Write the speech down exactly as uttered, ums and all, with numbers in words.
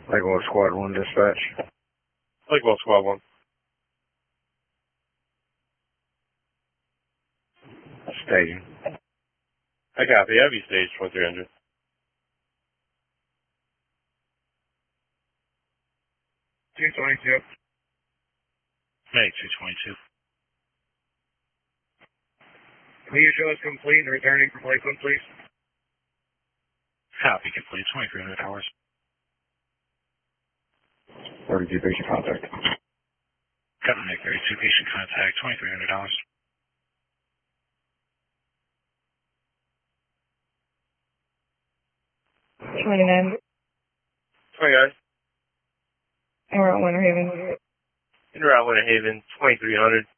Lakewell Squad one dispatch. Lakewell Squad one. Staging. I copy. Heavy stage twenty-three hundred. two twenty-two. Hey, two twenty-two. Can you show us complete and returning from Lakeland, please? Copy, complete. twenty-three hundred hours. thirty-two patient contact. Got to make thirty-two patient contact, twenty-three hundred dollars. twenty-nine. Hi, guys. And we're at Winter Haven. In route Winter Haven, twenty-three hundred.